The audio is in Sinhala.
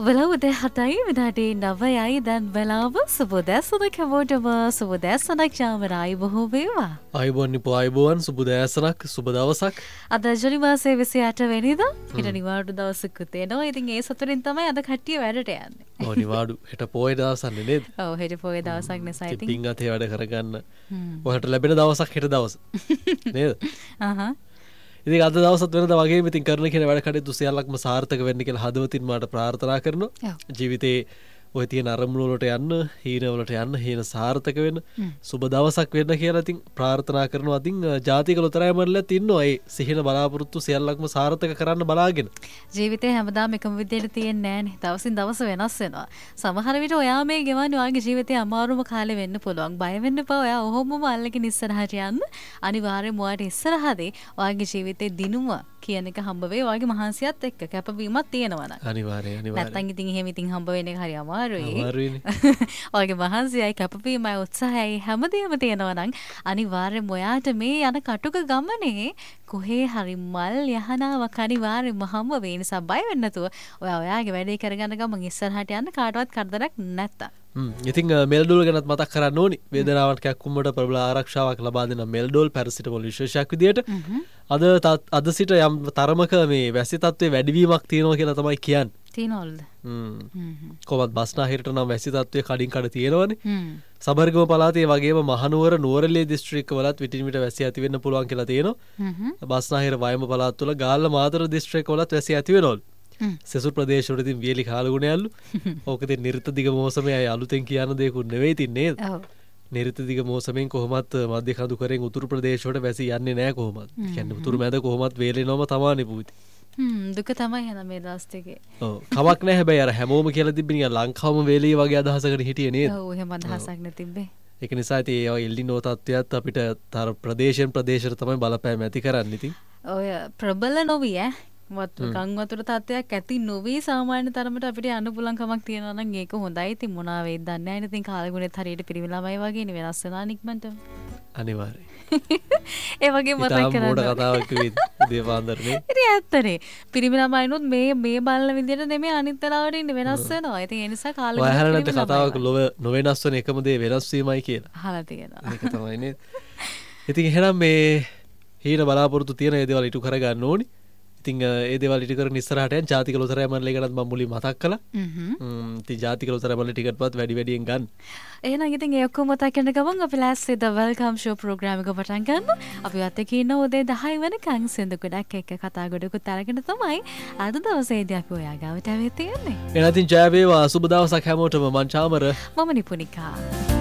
වෙලාව 7යි විනාඩි 9යි දැන් වෙලාව සුබෝදෑසනක් හැමෝටම සුබෝදෑසනක් යාමරයි බොහෝ වේවා. අයබෝන් නිපොයිබෝන් සුබෝදෑසනක් සුබ දවසක්. අද ජුනි මාසයේ 28 වෙනිදා ඊට නිවාඩු දවසකුත් එනවා. ඉතින් ඒ සතුටින් තමයි අද කට්ටිය වැඩට යන්නේ. ඔව් නිවාඩු හෙට පොයේ දවසක් නේද? ඔව් හෙට පොයේ දවසක් නිසා ඉතින් පින් අතේ වැඩ කරගන්න. ඔයාලට ලැබෙන දවසක් හෙට දවස. නේද? ඉතින් අද දවසත් වෙනද වගේම ඉතින් කරන කියන වැඩ කටයුතු සියල්ලක්ම සාර්ථක වෙන්න කියලා හදවතින් මාට ප්‍රාර්ථනා කරනවා. ජීවිතේ ඔය තියෙන අරමුණු වලට යන්න, හීන වලට යන්න, හීන සාර්ථක වෙන්න, සුබ දවසක් වෙන්න කියලා ඉතින් ප්‍රාර්ථනා කරනවා. ඉතින් ජාතික ලොතරැයි මණ්ඩලයත් ඉන්නවා ඒ සිහින බලාපොරොත්තු සියල්ලක්ම සාර්ථක කරන්න බලාගෙන. ජීවිතේ හැමදාම එකම විදිහට තියෙන්නේ නැහනේ. දවසින් දවස වෙනස් වෙනවා. සමහර විට ඔයා මේ ගෙවන්නේ ඔයාගේ ජීවිතේ අමාරුම කාලේ වෙන්න පුළුවන්. බය වෙන්න එපා. ඔයා ඔහොමම අල්ලගෙන ඉස්සරහට යන්න. අනිවාර්යයෙන්ම ඔයාට ඉස්සරහදී ඔයාගේ ජීවිතේ දිනුම කියන එක හම්බ වෙයි. ඔයාගේ මහන්සියත් එක්ක කැපවීමක් තියෙනවා නම්. අනිවාර්යයෙන්. නැත්තම් ඉතින් එහෙම ඉතින් හම්බ වෙන එක හරි අමාරුයි. අමාරුයිනේ. ඔයාගේ මහන්සියයි කැපවීමයි උත්සාහයයි හැමදේම තියෙනවා නම් අනිවාර්යයෙන්ම ඔයාට මේ යන කටුක ගමනේ කොහේ හරි මල් යහනාවක් අනිවාර්යයෙන්ම හම්බ වෙයි. නිසා බය වෙන්න නැතුව ඔයා ඔයාගේ වැඩේ කරගන්න ගමන් ඉස්සරහට යන්න කාටවත් කරදරයක් නැත්තම්. ඉතින් මෙල්ඩෝල් ගැනත් මතක් කරන්න ඕනි. වේදනාවට කැක්කුමට ප්‍රබල ආරක්ෂාවක් ලබා දෙන මෙල්ඩෝල් පැරසිටමොල් විශේෂයක් විදියට අද සිට යම් තරමක මේ වැසි තත්ත්වයේ වැඩිවීමක් තියෙනවා කියලා තමයි කියන්නේ. තියෙනවලුද? කොහොමද බස්නාහිරට නම් වැසි තත්ත්වය කඩින් කඩ තියෙනවනේ. සබර්ගම පළාතේ වගේම මහනුවර නුවරඑළිය දිස්ත්‍රික්කවලත් විටින් විට වැසි ඇති වෙන්න පුළුවන් කියලා තියෙනවා. බස්නාහිර වයඹ පළාත් තුළ ගාල්ල මාතර දිස්ත්‍රික්කවලත් වැසි ඇති වෙනවලු. සෙසුරු ප්‍රදේශවල ඉතින් වියලි කාලගුණයල්ලු. ඕක ඉතින් නිර්ත දිග මෝසමේ අය අලුතෙන් කියන්න දෙයක්ුත් නෙවෙයි ඉතින් නේද? ඔව්. නිර්ත දිග මෝසමෙන් කොහොමත් මධ්‍ය කඳු කරෙන් උතුරු ප්‍රදේශවලට වැසි යන්නේ නැහැ කොහොමත්. කියන්නේ උතුරු මැද කොහොමත් වේලෙනවම තමයි පුවිති. දුක තමයි එන මේ දවස් දෙකේ. ඔව්. කමක් නැහැ හැබැයි අර හැමෝම කියලා තිබ්බේ නිකන් ලංකාවම වේලිය වගේ අදහසකට හිටියේ නේද? ඔව් එහෙම අදහසක් නැතිබ්බේ. ඒක නිසා ඉතින් ඒ එල්නිනෝ තත්ත්වයත් අපිට තර ප්‍රදේශයට තමයි බලපෑම ඇති කරන්නේ ඉතින්. ඔය ප්‍රබල නොවි ගං වතුර තත්ත්වයක් ඇති නොවී සාමාන්‍ය තරමට අපිට යන්න පුළුවන් කමක් තියෙනවා නම් ඒක හොඳයි. ඉතින් මොනවා වෙයිද දන්නේ නැහැ. ඉතින් කාලගුණෙත් හරියට පිරිමිලාමයි වගේනේ වෙනස් වෙනවා නික්මන්ට. අනිවාර්යයෙන්. ඒ වගේ මතක් කරගන්න. මොඩ කතාවක් කිව්වේ දේවාන්දරනේ. ඉතින් ඇත්තනේ. පිරිමිලාමයිනොත් මේ බලන විදිහට නෙමෙයි අනිත් වෙලාවට ඉන්නේ වෙනස් වෙනවා. ඉතින් ඒ නිසා කාලගුණෙත් ඔයාලට කතාවක් ලොව නොවෙනස් වෙන එකම දේ වෙනස් වීමයි කියලා. අහලා තියෙනවා. ඒක තමයි නේද? ඉතින් එහෙනම් මේ හීන බලාපොරොත්තු තියෙන ඒ දේවල් ඉටු කරගන්න ඕනි. ඉතින් ඒ දේවල් ඉටු කරගෙන ඉස්සරහට යන ජාතික ලොතරැයි මණ්ඩලය ගැනත් මම මුලින් මතක් කළා. ඉතින් ජාතික ලොතරැයි මණ්ඩලේ ටිකට්පත් වැඩි වැඩියෙන් ගන්න. එහෙනම් ඉතින් ඒ ඔක්කොම මතක් කරන ගමන් අපි ලෑස්තිද වෙල්කම් ෂෝ ප්‍රෝග්‍රෑම් එක පටන් ගන්න. අපි වත් එක්ක ඉන්න උදේ 10 වෙනකන් සින්දු ගොඩක් එක්ක කතා ගොඩකුත් අරගෙන තමයි අද දවසේදී අපි ඔයා ගාවට ඇවිත් තියෙන්නේ. එහෙනම් ඉතින් ජය වේවා සුබ දවසක් හැමෝටම මං චාමර. මම නිපුනිකා.